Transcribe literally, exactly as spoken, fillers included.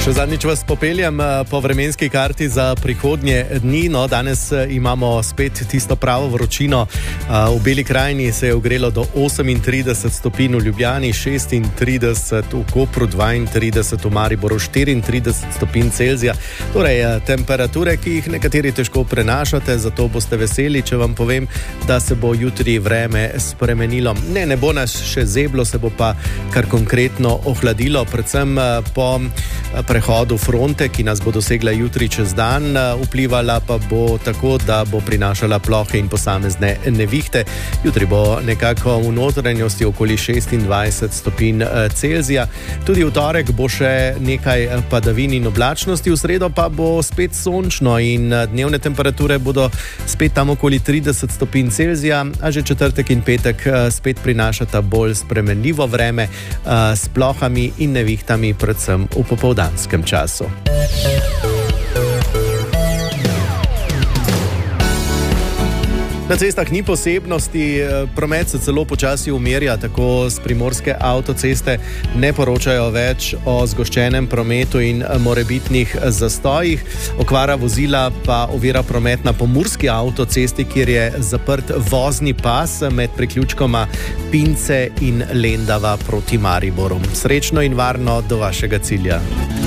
Še zadnjič vas popeljem po vremenski karti za prihodnje dni. No, danes imamo spet tisto pravo vročino. V Beli krajini se je ogrelo do osemintrideset stopinj, v Ljubljani šestintrideset, v Kopru dvaintrideset, v Mariboru štiriintrideset stopinj Celzija. Torej, temperature, ki jih nekateri težko prenašate, zato boste veseli, če vam povem, da se bo jutri vreme spremenilo. Ne, ne bo nas še zeblo, se bo pa kar konkretno ohladilo, predvsem po prehodu fronte, ki nas bo dosegla jutri čez dan, vplivala pa bo tako, da bo prinašala plohe in posamezne nevihte. Jutri bo nekako v notranjosti okoli šestindvajset stopinj Celzija. Tudi v torek bo še nekaj padavin in oblačnosti, v sredo pa bo spet sončno in dnevne temperature bodo spet tam okoli trideset stopinj Celzija, a že četrtek in petek spet prinašata bolj spremenljivo vreme s plohami in nevihtami, predvsem v popoldanskem času. Na cestah ni posebnosti, promet se celo počasi umirja, tako s primorske avtoceste ne poročajo več o zgoščenem prometu in morebitnih zastojih. Okvara vozila pa ovira promet na pomurski avtocesti, kjer je zaprt vozni pas med priključkoma Pince in Lendava proti Mariboru. Srečno in varno do vašega cilja.